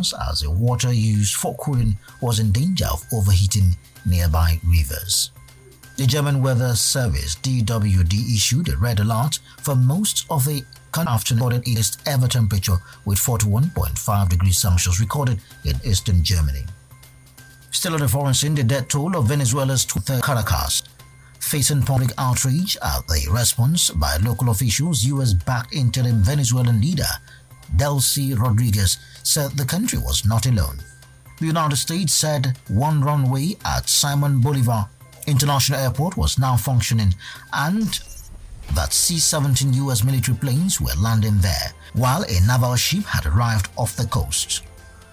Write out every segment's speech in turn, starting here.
hours as the water used for cooling was in danger of overheating nearby rivers. The German Weather Service (DWD) issued a red alert for most of the afternoon, recorded its ever temperature with 41.5 degrees Celsius recorded in eastern Germany. Still on the foreign scene, the death toll of Venezuela's Caracas, facing public outrage at the response by local officials. US-backed interim Venezuelan leader Delcy Rodriguez said the country was not alone. The United States said one runway at Simon Bolivar International Airport was now functioning and that C-17 US military planes were landing there, while a naval ship had arrived off the coast.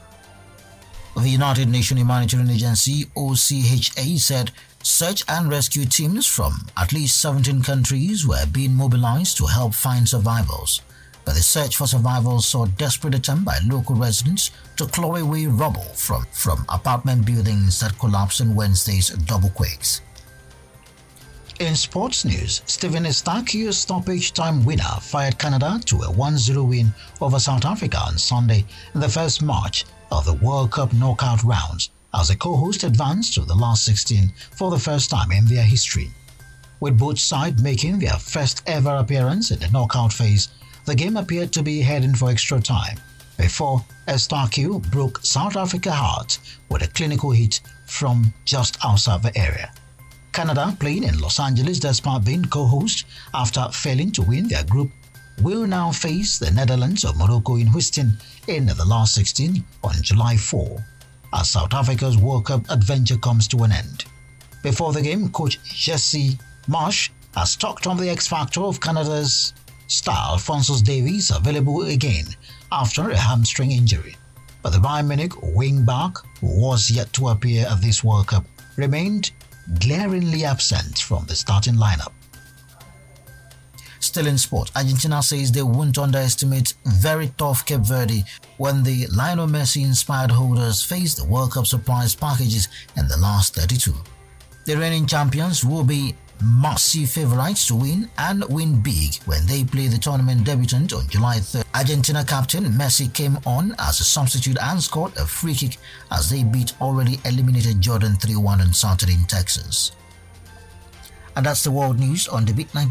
The United Nations Humanitarian Agency (OCHA) said search and rescue teams from at least 17 countries were being mobilized to help find survivors. But the search for survivors saw desperate attempt by local residents to claw away rubble from apartment buildings that collapsed in Wednesday's double quakes. In sports news, Steven Eustáquio, stoppage time winner, fired Canada to a 1-0 win over South Africa on Sunday in the first match of the World Cup knockout rounds as the co-host advanced to the last 16 for the first time in their history. With both sides making their first ever appearance in the knockout phase, the game appeared to be heading for extra time before Eustáquio broke South Africa's heart with a clinical hit from just outside the area. Canada, playing in Los Angeles despite being co-host after failing to win their group, will now face the Netherlands of Morocco in Houston in the last 16 on July 4, as South Africa's World Cup adventure comes to an end. Before the game, coach Jesse Marsh has talked on the X Factor of Canada's star Alphonsus Davies available again after a hamstring injury. But the Bayern Munich wing-back, who was yet to appear at this World Cup, remained glaringly absent from the starting lineup. Still in sport, Argentina says they won't underestimate very tough Cape Verde when the Lionel Messi-inspired holders face the World Cup surprise packages in the last 32. The reigning champions will be massive favourites to win and win big when they play the tournament debutant on July 3rd. Argentina captain Messi came on as a substitute and scored a free kick as they beat already eliminated Jordan 3-1 on Saturday in Texas. And that's the world news on the Big 90.